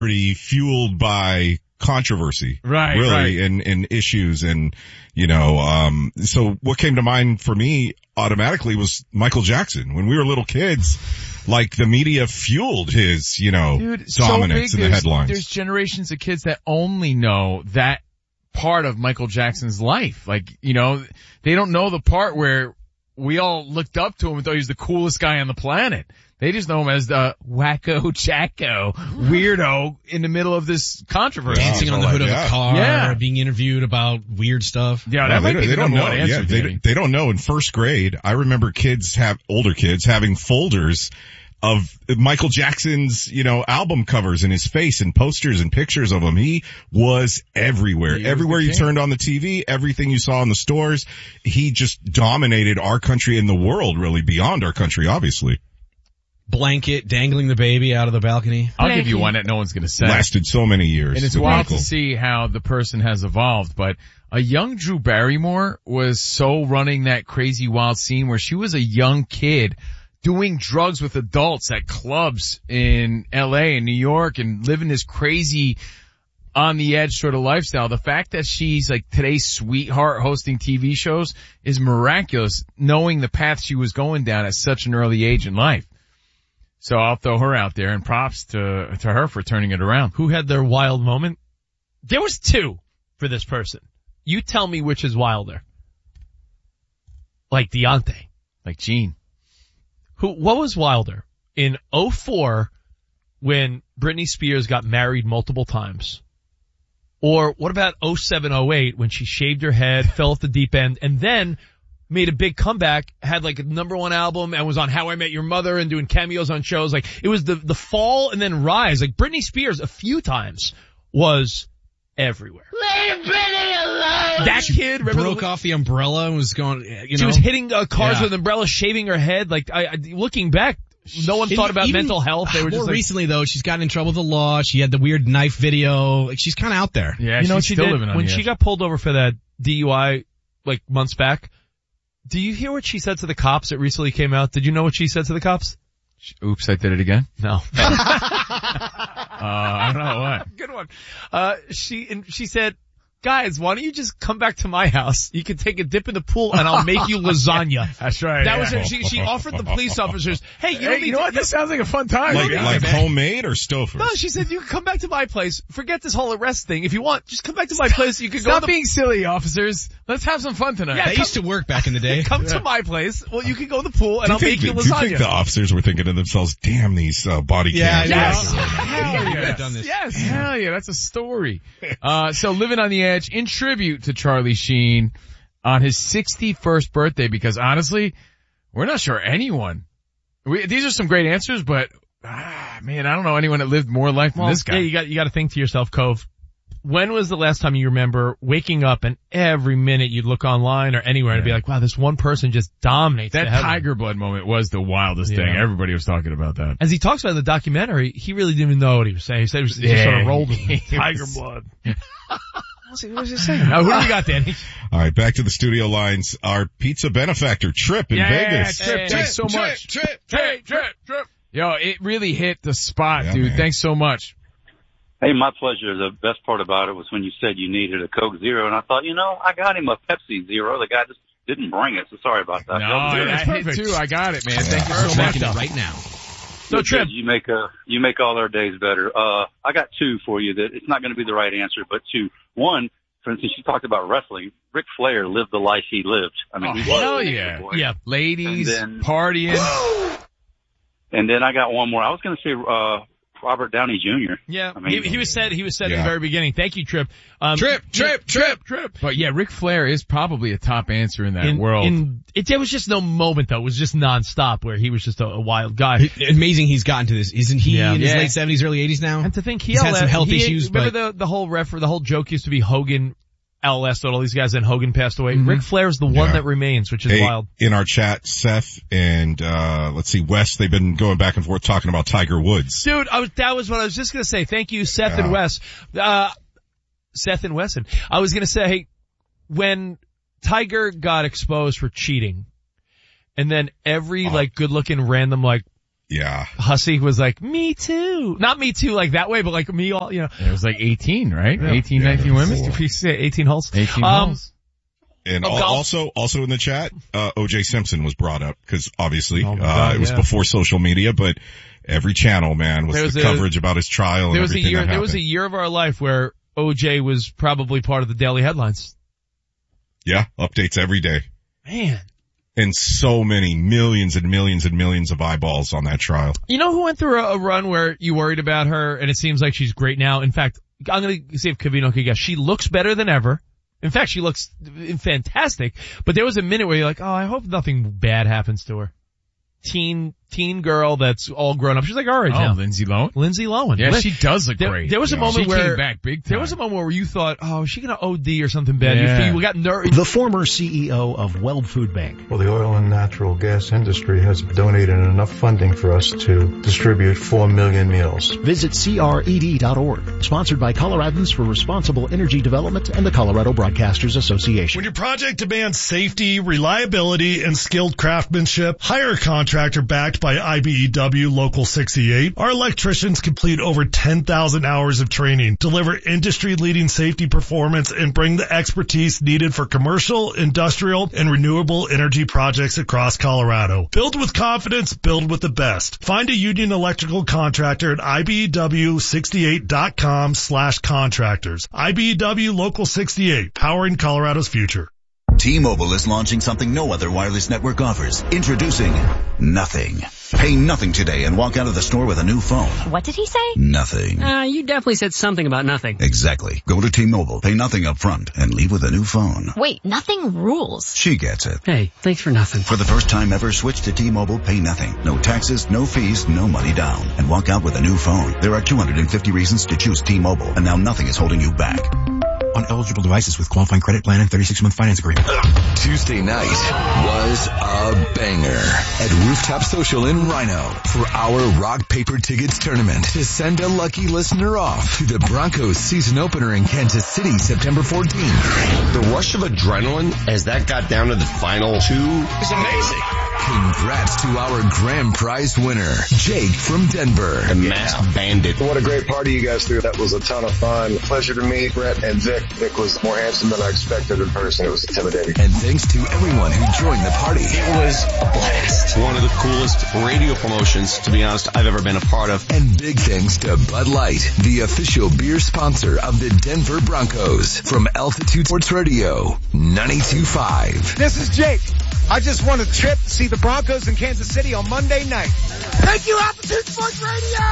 pretty fueled by controversy. Right, really, right. and issues and, so what came to mind for me automatically was Michael Jackson. When we were little kids, like the media fueled his, Dude, dominance so big, in the headlines. There's generations of kids that only know that part of Michael Jackson's life. Like, they don't know the part where we all looked up to him and thought he was the coolest guy on the planet. They just know him as the wacko jacko weirdo in the middle of this controversy. Dancing on the hood of a car, Yeah. being interviewed about weird stuff. Yeah, that might be the number one answer. They don't know. In first grade, I remember older kids having folders of Michael Jackson's, album covers and his face and posters and pictures of him. He was everywhere. Everywhere you turned on the TV, everything you saw in the stores, he just dominated our country and the world, really, beyond our country, obviously. Blanket, dangling the baby out of the balcony. I'll give you one that no one's going to say. Lasted so many years. And it's wild to see how the person has evolved, but a young Drew Barrymore was so running that crazy wild scene where she was a young kid doing drugs with adults at clubs in LA and New York and living this crazy on the edge sort of lifestyle. The fact that she's like today's sweetheart hosting TV shows is miraculous, knowing the path she was going down at such an early age in life. So I'll throw her out there, and props to her for turning it around. Who had their wild moment? There was two for this person. You tell me which is wilder. Like Deontay. Like Gene. What was wilder? In 2004, when Britney Spears got married multiple times. Or what about 2007, 2008, when she shaved her head, fell off the deep end, and then made a big comeback, had like a #1 album, and was on How I Met Your Mother and doing cameos on shows. Like, it was the fall and then rise. Like, Britney Spears a few times was everywhere. Leave Britney alone! That kid, remember, broke off the umbrella and was going, she was hitting cars with an umbrella, shaving her head. Like, looking back, no one thought about mental health. They were just more recently though, she's gotten in trouble with the law. She had the weird knife video. Like, she's kind of out there. Yeah, you know what she's she still did? living on When the she edge. got pulled over for that DUI, like, months back, do you hear what she said to the cops? It recently came out. Did you know what she said to the cops? Oops, I did it again? No. I don't know what. Good one. She said, guys, why don't you just come back to my house? You can take a dip in the pool and I'll make you lasagna. That's right. That was it. She offered the police officers, hey, you know what? This sounds like a fun time. Like homemade or Stouffer's? No, she said, you can come back to my place. Forget this whole arrest thing. If you want, just come back to my place. You can Stop go being silly, officers. Let's have some fun tonight. Yeah, That used to work back in the day. Come to my place. Well, you can go to the pool and I'll make you Do you lasagna. think the officers were thinking to themselves, damn these body cams? Yes. Hell I've yes. done this. Yes. Hell yeah. That's a story. So Living on the Edge in tribute to Charlie Sheen on his 61st birthday, because honestly, we're not sure anyone. These are some great answers, but man, I don't know anyone that lived more life than this guy. Yeah, you got to think to yourself, Cove. When was the last time you remember waking up and every minute you'd look online or anywhere and be like, wow, this one person just dominates That the headline. Tiger Blood moment was the wildest thing. Everybody was talking about that. As he talks about in the documentary, he really didn't even know what he was saying. He said he just sort of rolled with it. Tiger Blood. What was he saying? Now, who do we got, Danny? All right, back to the studio lines. Our pizza benefactor, Trip in Vegas. Trip, thanks so much. Trip. Yo, it really hit the spot, dude. Man. Thanks so much. Hey, my pleasure. The best part about it was when you said you needed a Coke Zero, and I thought, I got him a Pepsi Zero. The guy just didn't bring it, so sorry about that. No, that's hit too. I got it, man. Thank you so much. Making it right now. So, Trip, you make all our days better. I got two for you that it's not going to be the right answer, but two. One, for instance, you talked about wrestling. Ric Flair lived the life he lived. I mean, he was hell a yeah. boy. yeah. Ladies, And then- partying. And then I got one more. I was going to say Robert Downey Jr. Yeah, I mean, he was said in the Yeah. very beginning. Thank you, Trip. Trip. But yeah, Ric Flair is probably a top answer in that world. There was just no moment though. It was just nonstop where he was just a wild guy. Amazing he's gotten to this. Isn't he in his Yeah. late 70s, early 80s now? And to think He's had some health issues, remember the whole joke used to be Hogan, LS, all these guys, then Hogan passed away. Ric Flair's the one that remains, which is Hey, wild. in our chat, Seth and, Wes, they've been going back and forth talking about Tiger Woods. Dude, that was what I was just gonna say. Thank you, Seth and Wes. Seth and Wesson. I was gonna say, when Tiger got exposed for cheating, and then every good looking random Yeah. Hussey was like, me too. Not me too like that way, but like me all, you know. It was like 18, right? Yeah. 18, 19 women? If you say 18 holes. 18 holes. And golf. also in the chat, O.J. Simpson was brought up because obviously, Oh my God, it was before social media, but every channel, man, was the coverage about his trial and everything that happened. There was a year of our life where O.J. was probably part of the daily headlines. Yeah, updates every day. Man. And so many millions and millions and millions of eyeballs on that trial. You know who went through a run where you worried about her and it seems like she's great now? In fact, I'm going to see if Covino can guess. She looks better than ever. In fact, she looks fantastic. But there was a minute where you're like, oh, I hope nothing bad happens to her. Teen girl that's all grown up. She's like our age now. Lindsay Lohan? Lindsay Lohan. Yeah, she does look great. There was a moment she where came back big time. There was a moment where you thought, oh, is she gonna OD or something bad? Yeah. You got nervous. The former CEO of Weld Food Bank. Well, the oil and natural gas industry has donated enough funding for us to distribute 4 million meals. Visit CRED.org. Sponsored by Coloradans for Responsible Energy Development and the Colorado Broadcasters Association. When your project demands safety, reliability, and skilled craftsmanship, hire a contractor backed by IBEW Local 68. Our electricians complete over 10,000 hours of training, deliver industry-leading safety performance, and bring the expertise needed for commercial, industrial, and renewable energy projects across Colorado. Build with confidence, build with the best. Find a union electrical contractor at IBEW68.com/contractors. IBEW Local 68, powering Colorado's future. T-Mobile is launching something no other wireless network offers. Introducing Nothing. Pay nothing today and walk out of the store with a new phone. What did he say? Nothing. You definitely said something about nothing. Exactly. Go to T-Mobile, pay nothing up front, and leave with a new phone. Wait, nothing rules. She gets it. Hey, thanks for nothing. For the first time ever, switch to T-Mobile, pay nothing. No taxes, no fees, no money down. And walk out with a new phone. There are 250 reasons to choose T-Mobile, and now nothing is holding you back. On eligible devices with qualifying credit plan and 36-month finance agreement. Tuesday night was a banger at Rooftop Social in Rhino for our Rock Paper Tickets tournament to send a lucky listener off to the Broncos season opener in Kansas City, September 14th. The rush of adrenaline as that got down to the final two is amazing. Congrats to our grand prize winner, Jake from Denver. The Masked Bandit. What a great party you guys threw. That was a ton of fun. Pleasure to meet Brett and Vic. Vic was more handsome than I expected in person. It was intimidating. And thanks to everyone who joined the party. It was a blast. One of the coolest radio promotions, to be honest, I've ever been a part of. And big thanks to Bud Light, the official beer sponsor of the Denver Broncos. From Altitude Sports Radio, 92.5. This is Jake. I just won a trip to see the Broncos in Kansas City on Monday night. Thank you, Altitude Sports Radio!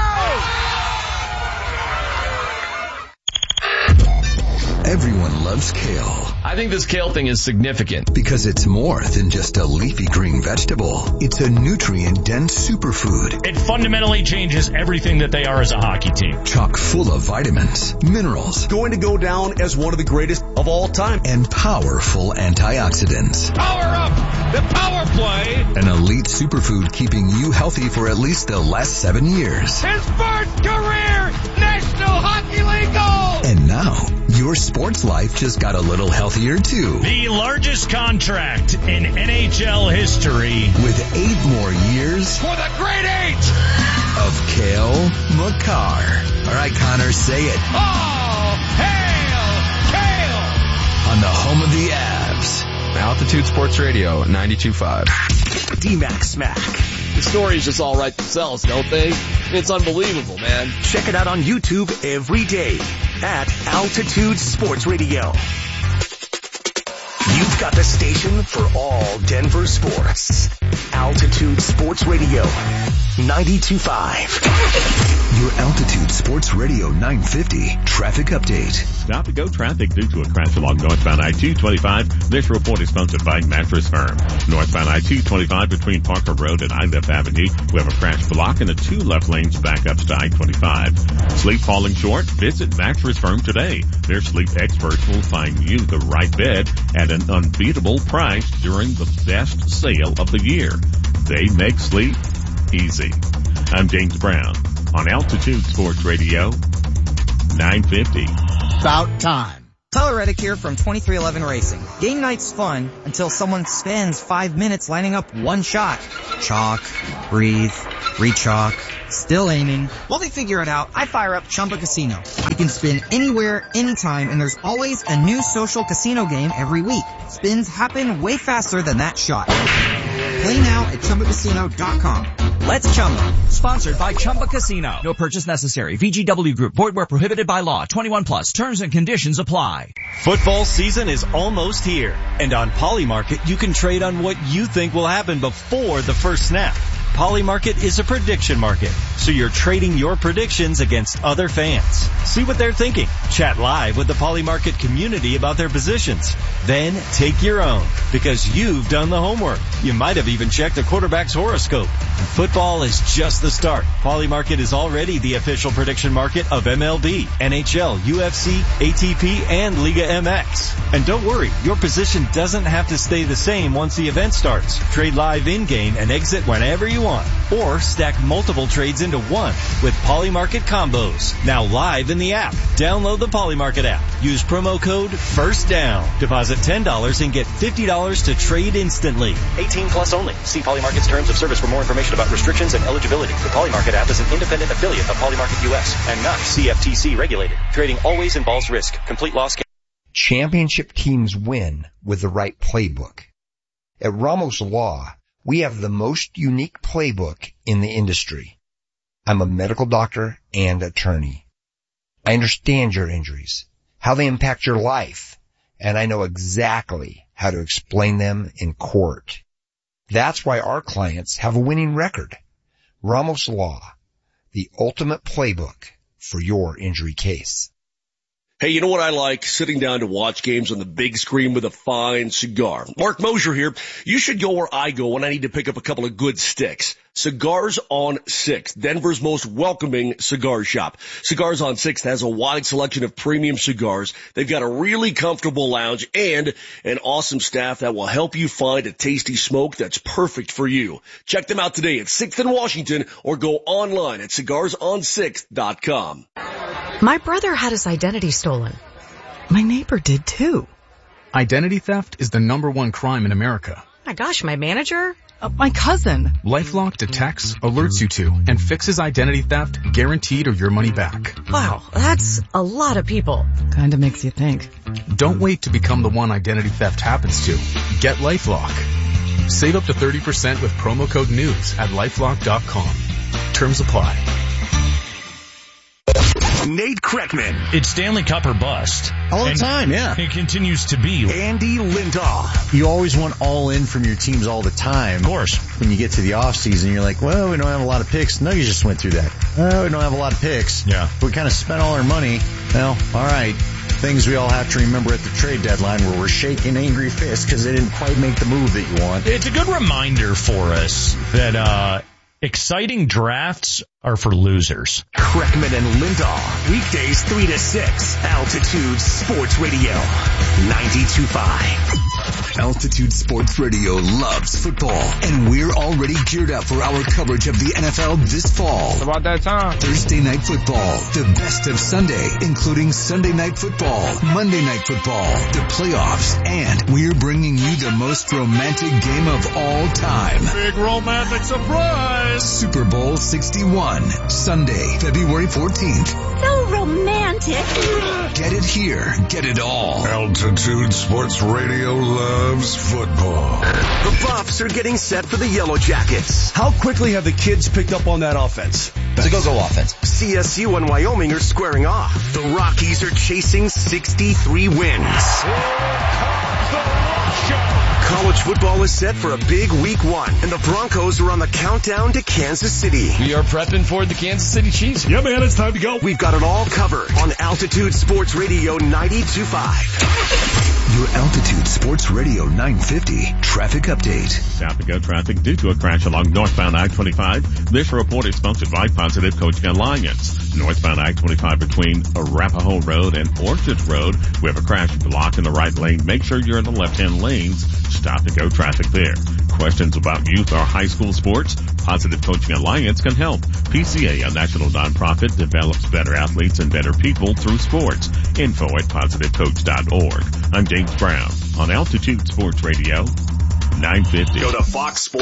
Everyone loves kale. I think this kale thing is significant. Because it's more than just a leafy green vegetable. It's a nutrient-dense superfood. It fundamentally changes everything that they are as a hockey team. Chock full of vitamins, minerals. Going to go down as one of the greatest of all time. And powerful antioxidants. Power up! The power play! An elite superfood keeping you healthy for at least the last 7 years. His first career National Hockey League goal! And now, your sports life just got a little healthier too. The largest contract in NHL history. With 8 more years. For the great 8! Of Cale Makar. All right, Connor, say it. Oh, hail Cale! On the home of the Avs. Altitude Sports Radio, 92.5. D-Mac Smack. The stories just all write themselves, don't they? It's unbelievable, man. Check it out on YouTube every day at Altitude Sports Radio. You've got the station for all Denver sports. Altitude Sports Radio, 92.5. Your Altitude Sports Radio 950 traffic update. Stop-and-go traffic due to a crash along northbound I-225. This report is sponsored by Mattress Firm. Northbound I-225 between Parker Road and I-Left Avenue. We have a crash block and the 2 left lanes backups to I-25. Sleep falling short? Visit Mattress Firm today. Their sleep experts will find you the right bed at an unbeatable price during the best sale of the year. They make sleep easy. I'm James Brown on Altitude Sports Radio 950. About time. Tyler Reddick here from 2311 Racing. Game night's fun until someone spends 5 minutes lining up one shot. Chalk, breathe, re-chalk, still aiming. While they figure it out, I fire up Chumba Casino. You can spin anywhere, anytime, and there's always a new social casino game every week. Spins happen way faster than that shot. Play now at ChumbaCasino.com. Let's Chumba. Sponsored by Chumba Casino. No purchase necessary. VGW Group. Void where prohibited by law. 21 plus. Terms and conditions apply. Football season is almost here. And on Polymarket, you can trade on what you think will happen before the first snap. Polymarket is a prediction market, so you're trading your predictions against other fans. See what they're thinking. Chat live with the Polymarket community about their positions. Then take your own, because you've done the homework. You might have even checked a quarterback's horoscope. And football is just the start. Polymarket is already the official prediction market of MLB, NHL, UFC, ATP, and Liga MX. And don't worry, your position doesn't have to stay the same once the event starts. Trade live in-game and exit whenever you want. Or stack multiple trades into one with Polymarket combos. Now live in the app. Download the Polymarket app. Use promo code FIRSTDOWN. Deposit $10 and get $50 to trade instantly. 18 plus only. See Polymarket's terms of service for more information about restrictions and eligibility. The Polymarket app is an independent affiliate of Polymarket US and not CFTC regulated. Trading always involves risk. Complete loss. Championship teams win with the right playbook. At Ramos Law, we have the most unique playbook in the industry. I'm a medical doctor and attorney. I understand your injuries, how they impact your life, and I know exactly how to explain them in court. That's why our clients have a winning record. Ramos Law, the ultimate playbook for your injury case. Hey, you know what I like? Sitting down to watch games on the big screen with a fine cigar. Mark Mosier here. You should go where I go when I need to pick up a couple of good sticks. Cigars on 6th, Denver's most welcoming cigar shop. Cigars on 6th has a wide selection of premium cigars. They've got a really comfortable lounge and an awesome staff that will help you find a tasty smoke that's perfect for you. Check them out today at 6th and Washington or go online at cigarsonsixth.com. My brother had his identity stolen. My neighbor did too. Identity theft is the #1 crime in America. My gosh, my manager? My cousin. LifeLock detects, alerts you to, and fixes identity theft guaranteed or your money back. Wow, that's a lot of people. Kinda makes you think. Don't wait to become the one identity theft happens to. Get LifeLock. Save up to 30% with promo code NEWS at LifeLock.com. Terms apply. Nate Kreckman. It's Stanley Cup or bust. All the time, yeah. It continues to be. Andy Lindahl. You always want all in from your teams all the time. Of course. When you get to the off season, you're like, well, we don't have a lot of picks. No, you just went through that. Oh, we don't have a lot of picks. Yeah. We kind of spent all our money. Well, all right. Things we all have to remember at the trade deadline where we're shaking angry fists because they didn't quite make the move that you want. It's a good reminder for us that, exciting drafts are for losers. Kreckman and Lindahl. Weekdays 3 to 6. Altitude Sports Radio. 92.5. Altitude Sports Radio loves football, and we're already geared up for our coverage of the NFL this fall. It's about that time. Thursday Night Football, the best of Sunday, including Sunday Night Football, Monday Night Football, the playoffs, and we're bringing you the most romantic game of all time. Big romantic surprise! Super Bowl 61, Sunday, February 14th. So romantic. Get it here. Get it all. Altitude Sports Radio loves football. The Buffs are getting set for the Yellow Jackets. How quickly have the kids picked up on that offense? It's a go-go offense. CSU and Wyoming are squaring off. The Rockies are chasing 63 wins. College football is set for a big week 1, and the Broncos are on the countdown to Kansas City. We are prepping for the Kansas City Chiefs. Yeah, man, it's time to go. We've got it all covered on Altitude Sports Radio 92.5. Your Altitude Sports Radio 950 traffic update. South to go traffic due to a crash along northbound I-25. This report is sponsored by Positive Coaching Alliance. Northbound I-25 between Arapahoe Road and Orchard Road. We have a crash block in the right lane. Make sure you're in the left-hand lanes. Stop to go traffic there. questions about youth or high school sports? Positive Coaching Alliance can help. PCA, a national nonprofit, develops better athletes and better people through sports. Info at positivecoach.org. I'm James Brown on Altitude Sports Radio 950. Go to Fox Sports.